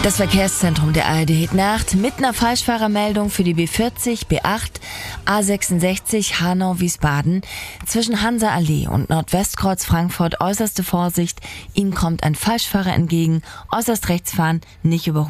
Das Verkehrszentrum der ARD heute Nacht mit einer Falschfahrermeldung für die B40, B8, A66 Hanau-Wiesbaden. Zwischen Hansa-Allee und Nordwestkreuz Frankfurt äußerste Vorsicht. Ihnen kommt ein Falschfahrer entgegen. Äußerst rechts fahren, nicht überholen.